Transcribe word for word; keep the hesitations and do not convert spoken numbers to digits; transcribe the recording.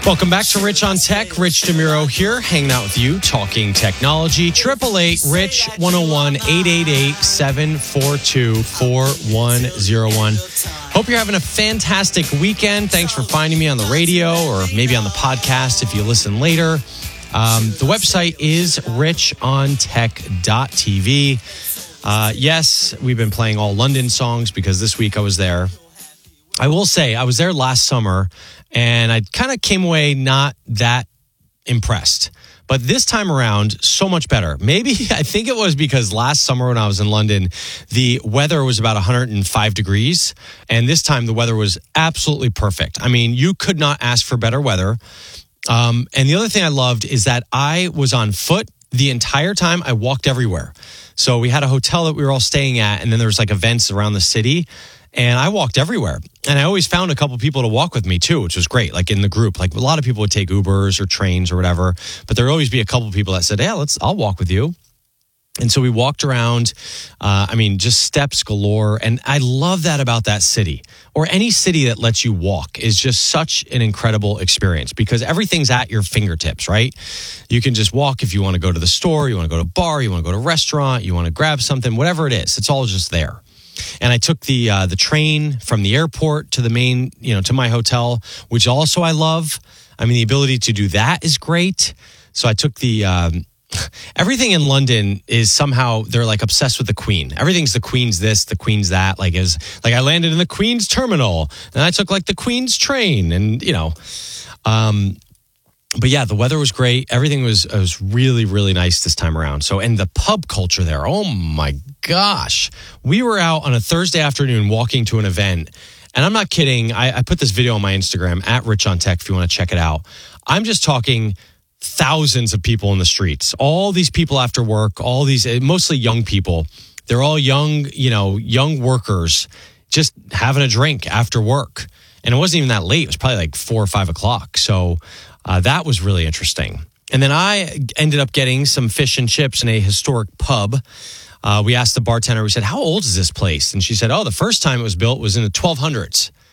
Welcome back to Rich on Tech. Rich DeMuro here, hanging out with you, talking technology. Triple eight Rich one oh one eight eight eight seven four two four one zero one. Hope you're having a fantastic weekend. Thanks for finding me on the radio or maybe on the podcast if you listen later. Um, the website is rich on tech dot t v. Uh, yes, we've been playing all London songs because this week I was there. I will say I was there last summer and I kind of came away not that impressed. But this time around, so much better. Maybe, I think it was because last summer when I was in London, the weather was about one hundred five degrees. And this time the weather was absolutely perfect. I mean, you could not ask for better weather. Um, and the other thing I loved is that I was on foot the entire time. I walked everywhere. So we had a hotel that we were all staying at, and then there was like events around the city. And I walked everywhere. And I always found a couple people to walk with me too, which was great. Like in the group, like a lot of people would take Ubers or trains or whatever. But there would always be a couple people that said, yeah, let's, I'll walk with you. And so we walked around. Uh, I mean, just steps galore. And I love that about that city, or any city that lets you walk, is just such an incredible experience because everything's at your fingertips, right? You can just walk if you want to go to the store, you want to go to a bar, you want to go to a restaurant, you want to grab something, whatever it is. It's all just there. And I took the uh, the train from the airport to the main, you know, to my hotel, which also I love. I mean, the ability to do that is great. So I took the, um, everything in London is somehow, they're like obsessed with the Queen. Everything's the Queen's this, the Queen's that. Like, is like I landed in the Queen's terminal and I took like the Queen's train and, you know, um, but yeah, the weather was great. Everything was it was really, really nice this time around. So, and the pub culture there, oh my gosh. We were out on a Thursday afternoon walking to an event. And I'm not kidding. I, I put this video on my Instagram, at Rich on Tech, if you want to check it out. I'm just talking thousands of people in the streets. All these people after work, all these, mostly young people. They're all young, you know, young workers just having a drink after work. And it wasn't even that late. It was probably like four or five o'clock. So uh, that was really interesting. And then I ended up getting some fish and chips in a historic pub. Uh, we asked the bartender, we said, how old is this place? And she said, oh, the first time it was built was in the twelve hundreds.